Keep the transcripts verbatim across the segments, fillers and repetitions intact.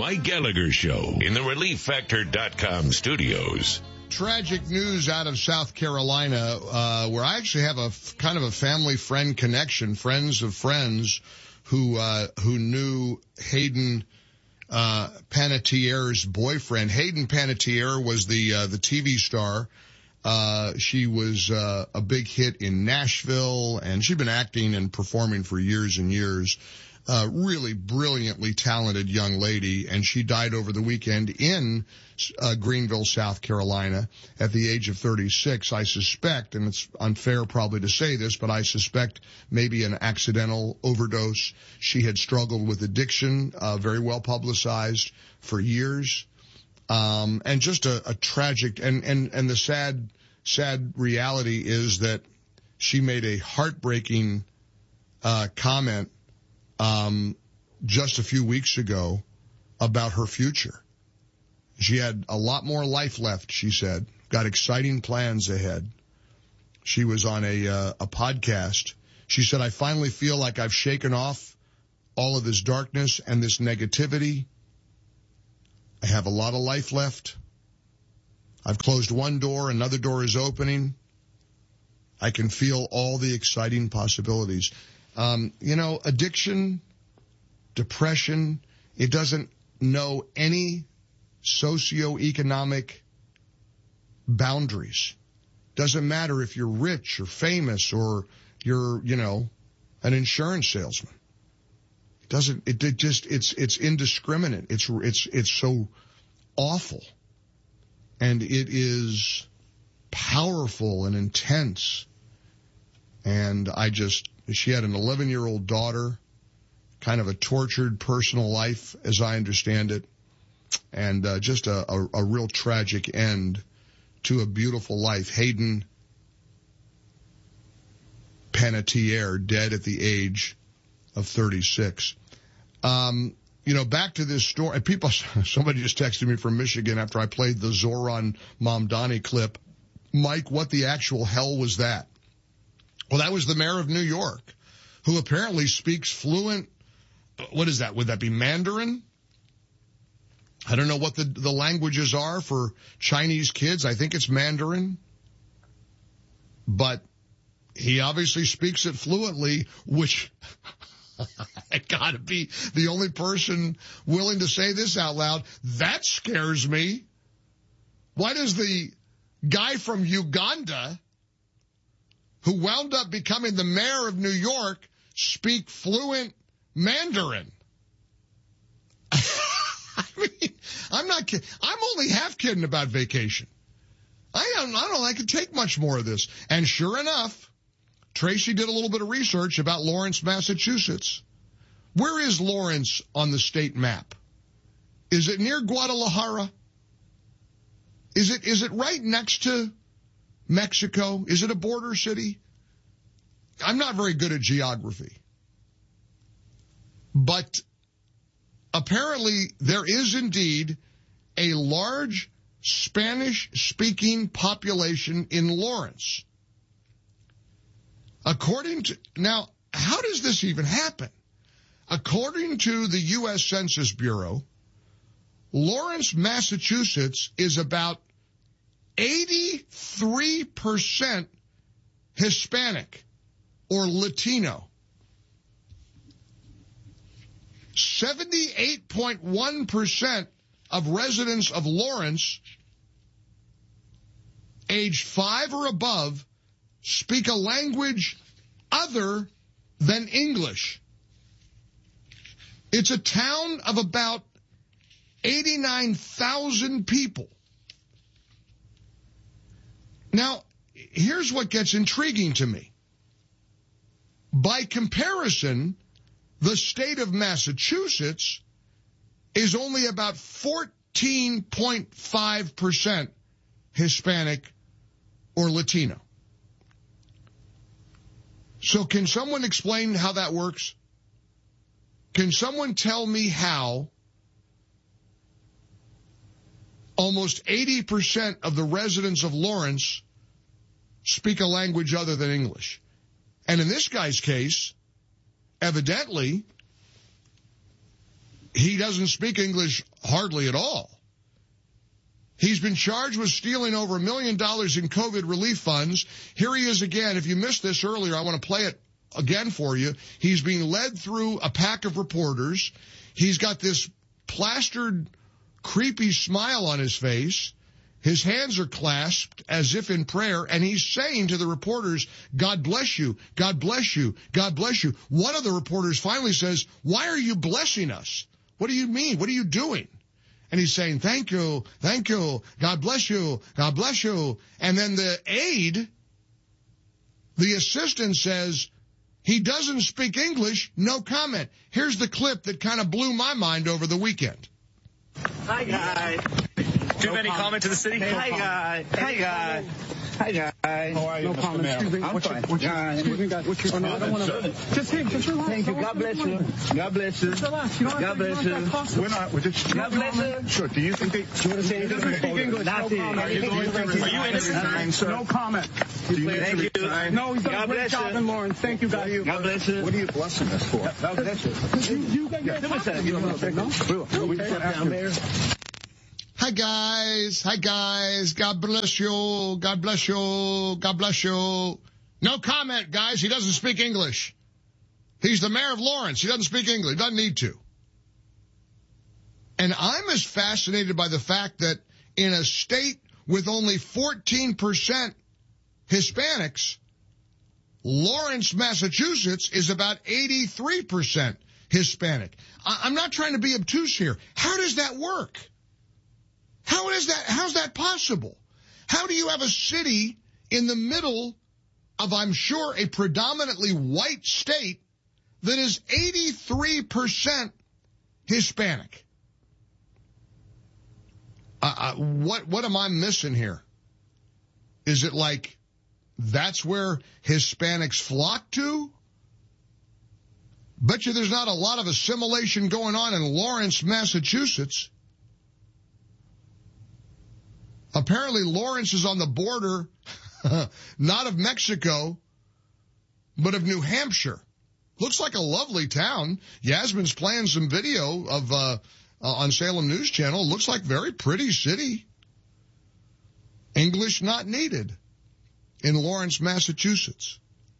Mike Gallagher Show in the relief factor dot com studios. Tragic news out of South Carolina, uh, where I actually have a f- kind of a family friend connection, friends of friends who, uh, who knew Hayden, uh, Panettiere's boyfriend. Hayden Panettiere was the, uh, the T V star. Uh, she was, uh, a big hit in Nashville, and she'd been acting and performing for years and years. Uh, really brilliantly talented young lady, and she died over the weekend in uh, Greenville, South Carolina, at the age of thirty-six. I suspect, and it's unfair probably to say this, but I suspect maybe an accidental overdose. She had struggled with addiction, uh, very well publicized for years, um, and just a, a tragic, and, and, and the sad, sad reality is that she made a heartbreaking uh, comment Um, just a few weeks ago about her future. She had a lot more life left, she said. Got exciting plans ahead. She was on a, uh, a podcast. She said, I finally feel like I've shaken off all of this darkness and this negativity. I have a lot of life left. I've closed one door, another door is opening. I can feel all the exciting possibilities. Um, you know, addiction, depression, it doesn't know any socioeconomic boundaries. Doesn't matter if you're rich or famous or you're, you know, an insurance salesman. It doesn't, it, it just, it's, it's indiscriminate. It's, it's, it's so awful. And it is powerful and intense. And I just, she had an eleven-year-old daughter, kind of a tortured personal life, as I understand it, and uh, just a, a, a real tragic end to a beautiful life. Hayden Panettiere, dead at the age of thirty-six. Um, you know, back to this story. And people, somebody just texted me from Michigan after I played the Zoran Mamdani clip. Mike, what the actual hell was that? Well, that was the mayor of New York, who apparently speaks fluent, what is that? Would that be Mandarin? I don't know what the, the languages are for Chinese kids. I think it's Mandarin. But he obviously speaks it fluently, which I gotta be the only person willing to say this out loud. That scares me. Why does the guy from Uganda, who wound up becoming the mayor of New York, speak fluent Mandarin? I mean, I'm not kidding. I'm only half kidding about vacation. I don't, I don't know. I could take much more of this. And sure enough, Tracy did a little bit of research about Lawrence, Massachusetts. Where is Lawrence on the state map? Is it near Guadalajara? Is it, is it right next to Mexico? Is it a border city? I'm not very good at geography. But apparently there is indeed a large Spanish-speaking population in Lawrence. According to, now, how does this even happen? According to the U S Census Bureau, Lawrence, Massachusetts is about eighty-three percent Hispanic or Latino. seventy-eight point one percent of residents of Lawrence aged five or above speak a language other than English. It's a town of about eighty-nine thousand people. Now, here's what gets intriguing to me. By comparison, the state of Massachusetts is only about fourteen point five percent Hispanic or Latino. So can someone explain how that works? Can someone tell me how almost eighty percent of the residents of Lawrence speak a language other than English? And in this guy's case, evidently, he doesn't speak English hardly at all. He's been charged with stealing over a million dollars in COVID relief funds. Here he is again. If you missed this earlier, I want to play it again for you. He's being led through a pack of reporters. He's got this plastered, creepy smile on his face. His hands are clasped as if in prayer, and he's saying to the reporters, God bless you, God bless you, God bless you. One of the reporters finally says, why are you blessing us? What do you mean? What are you doing? And he's saying, thank you, thank you, God bless you, God bless you. And then the aide, the assistant says, he doesn't speak English, no comment. Here's the clip that kind of blew my mind over the weekend. Hi, guys. Do you have any comment to the city? Hey, hi, guys. Hi, guys. Hi, guys. How are you, no Mister Mayor? Excuse me. I'm what's fine. Your, what's your, excuse me, guys. What's your, oh, no, I don't want to. Just him. Just relax. Thank you. God bless you. God bless you. Relax. You don't God bless you. We're not. We're just. God bless you. Sure. Do you think they? You want to say anything? Doesn't speak English. Not No comment. Are you going to Are you innocent? Sir. No comment. Do you Thank need to you. resign? No, he's done a great job in Lawrence. Thank you, guys. God bless you. What are you blessing us for? God bless you. You, you got your Listen, you want to no? We just down there. Hi, guys. Hi, guys. God bless you. God bless you. God bless you. No comment, guys. He doesn't speak English. He's the mayor of Lawrence. He doesn't speak English. He doesn't need to. And I'm as fascinated by the fact that in a state with only fourteen percent Hispanics, Lawrence, Massachusetts is about eighty-three percent Hispanic. I'm not trying to be obtuse here. How does that work? How is that? How's that possible? How do you have a city in the middle of, I'm sure, a predominantly white state that is eighty-three percent Hispanic? Uh, uh, what what am I missing here? Is it like that's where Hispanics flock to? Bet you there's not a lot of assimilation going on in Lawrence, Massachusetts. Apparently, Lawrence is on the border, not of Mexico, but of New Hampshire. Looks like a lovely town. Yasmin's playing some video of uh, uh on Salem News Channel. Looks like very pretty city. English not needed in Lawrence, Massachusetts.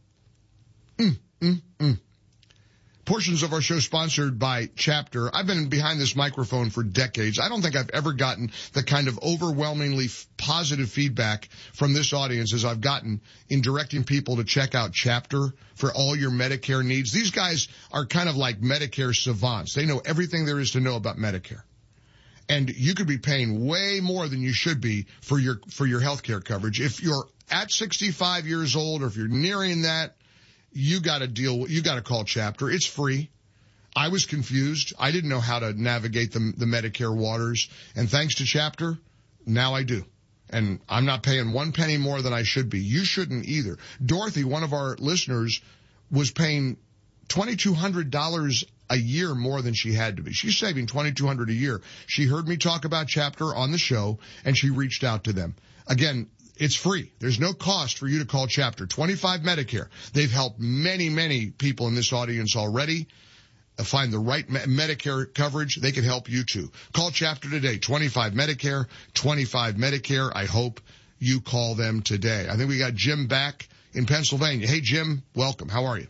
Mm, mm, mm. Portions of our show sponsored by Chapter. I've been behind this microphone for decades. I don't think I've ever gotten the kind of overwhelmingly f- positive feedback from this audience as I've gotten in directing people to check out Chapter for all your Medicare needs. These guys are kind of like Medicare savants. They know everything there is to know about Medicare. And you could be paying way more than you should be for your, for your healthcare coverage. If you're at sixty-five years old or if you're nearing that, you got to deal with, you got to call Chapter. It's free. I was confused. I didn't know how to navigate the, the Medicare waters. And thanks to Chapter, now I do. And I'm not paying one penny more than I should be. You shouldn't either. Dorothy, one of our listeners, was paying twenty-two hundred dollars a year more than she had to be. She's saving twenty-two hundred dollars a year. She heard me talk about Chapter on the show, and she reached out to them. Again, it's free. There's no cost for you to call Chapter. twenty-five Medicare. They've helped many, many people in this audience already find the right me- Medicare coverage. They can help you too. Call Chapter today. twenty-five Medicare. twenty-five Medicare. I hope you call them today. I think we got Jim back in Pennsylvania. Hey, Jim, welcome. How are you?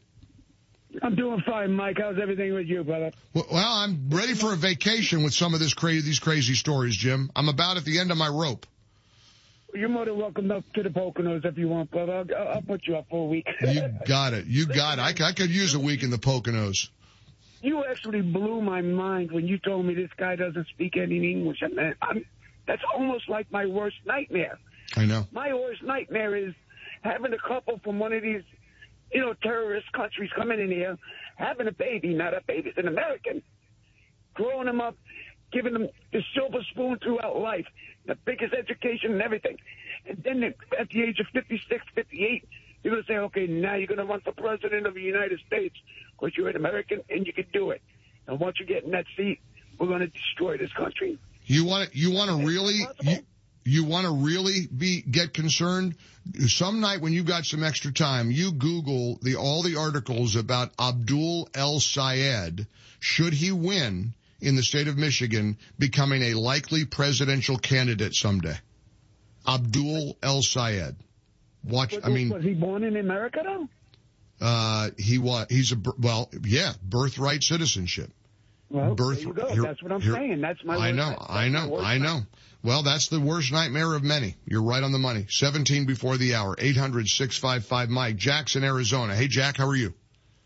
I'm doing fine, Mike. How's everything with you, brother? Well, well I'm ready for a vacation with some of this crazy, these crazy stories, Jim. I'm about at the end of my rope. You're more than welcome up to the Poconos if you want, brother. I'll, I'll put you up for a week. You got it. You got it. I, I could use a week in the Poconos. You actually blew my mind when you told me this guy doesn't speak any English. I mean, I'm, that's almost like my worst nightmare. I know. My worst nightmare is having a couple from one of these, you know, terrorist countries coming in here, having a baby, not a baby, it's an American, growing them up, giving them the silver spoon throughout life, the biggest education and everything. And then at the age of fifty-six, fifty-eight, you're going to say, okay, now you're going to run for president of the United States because you're an American and you can do it. And once you get in that seat, we're going to destroy this country. You want to, you want to really, you, you want to really be, get concerned? Some night when you've got some extra time, you Google the, all the articles about Abdul El Sayed, should he win in the state of Michigan becoming a likely presidential candidate someday. Abdul El-Sayed. Watch, I mean... Was he born in America, though? Uh, he was, he's a, well, yeah, birthright citizenship. Well, Birth, there you go. here- That's what I'm here- saying. That's my I worst know, night- that's I my know, worst I night. know. Well, that's the worst nightmare of many. You're right on the money. seventeen before the hour. eight hundred, six five five, Mike. Jack's in Arizona. Hey, Jack, how are you?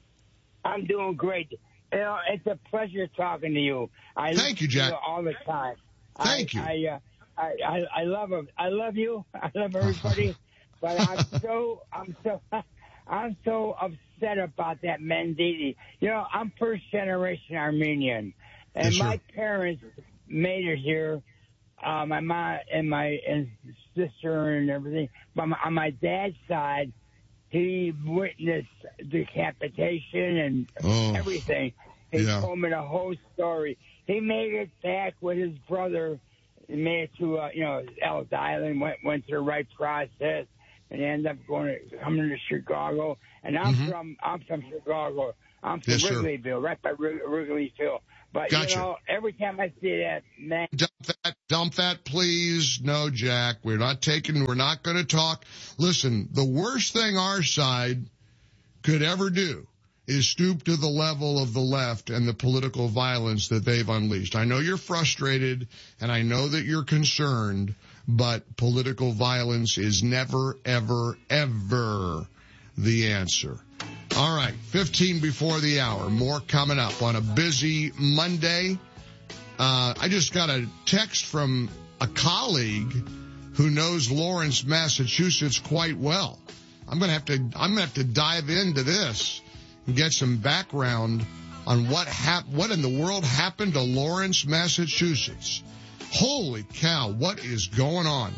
I'm doing great. You know, it's a pleasure talking to you. I Thank you, Jack. listen to all the time. Thank I, you. I, uh, I, I, I love him. I love you. I love everybody. But I'm so, I'm so, I'm so upset about that Mendici. You know, I'm first generation Armenian, and Yes, sir. my parents made it here. Uh, my mom and my and sister and everything. But my, on my dad's side, he witnessed decapitation and Oh, everything. He yeah. told me the whole story. He made it back with his brother. He made it to, uh, you know, Ellis Island, went went through the right process, and ended up going to, coming to Chicago. And I'm Mhm. from I'm from Chicago. I'm from Yes, sir. Wrigleyville, right by Wrig- Wrigleyville. But Gotcha. you know, every time I see that man. Dump that, dump that, please. No, Jack, we're not taking, we're not going to talk. Listen, the worst thing our side could ever do is stoop to the level of the left and the political violence that they've unleashed. I know you're frustrated and I know that you're concerned, but political violence is never, ever, ever the answer. All right, fifteen before the hour. More coming up on a busy Monday. Uh, I just got a text from a colleague who knows Lawrence, Massachusetts quite well. I'm going to have to, I'm going to have to dive into this and get some background on what hap- what in the world happened to Lawrence, Massachusetts. Holy cow, what is going on?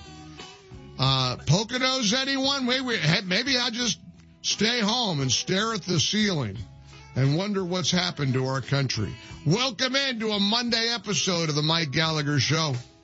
Uh, Poconos, anyone? Wait, wait, hey, maybe I'll just stay home and stare at the ceiling and wonder what's happened to our country. Welcome into a Monday episode of the Mike Gallagher Show.